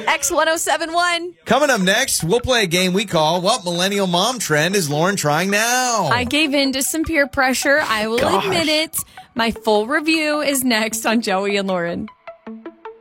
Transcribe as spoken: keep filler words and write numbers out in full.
X one oh seven one. Coming up next, we'll play a game we call What Millennial Mom Trend is Lauren Trying Now? I gave in to some peer pressure. I will Gosh. admit it. My full review is next on Joey and Lauren.